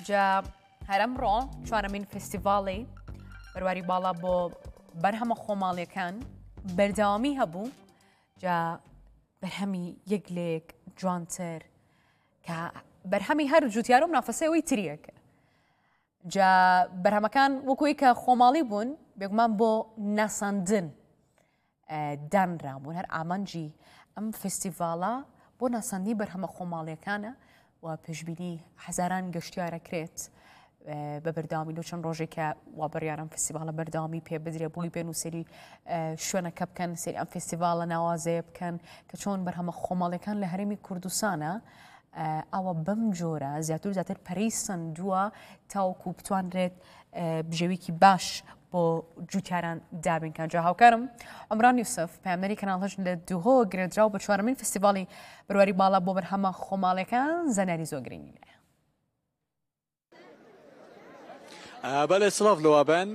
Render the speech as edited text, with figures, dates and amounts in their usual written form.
جا هەرەمڕۆ چوارەمین فستیڤاڵی بەرواری باڵا بۆ بەرهەمە خۆماڵیەکان بەردەوامی هەبوو جا بەرهەمی یەکلێک جوانتر کە بەرهەمی هەر جوتیارە و منافەسەیەوەی تریەکە جا بەرهەمەکان وەکوی کە خۆماڵی بوون بێگومان بۆ ناساندن دانرابوون هەر ئامانجی ئەم فستیڤاڵە بۆ ناساندنی بەرهەمە خۆماڵیەکانە و پێشبینی هەزاران گەشتیارەکرێت بە بەرداوامی لە چەند ڕۆژێکە وا بڕیارم فستیڤالە بەرداوامی پێ بدرێ بووی بێن و سەری شوێنەکە بکەن سەری ئەم فستیڤالە ناوازەیە بکەن کە چۆن بەرهەمە خۆماڵیەکان لە هەرێمی کوردستانە ئەوە بەم جۆرە زیاتر زیاتر پەرەی سندووە تاوەکو بتوانرێت بژێویکی باش بۆ جوتیاران دابینکان جا هاوکارم ئەمران یوسف پەیامبەری کەناڵ هەژن لە دووهۆ گرێدراو بە چوارەمین فستیڤاڵی بڕواری باڵا بۆ بەرهەمە خۆماڵیەکان زانیاری زۆر گرنگی لێیە. بەڵێ سڵاو لەوابن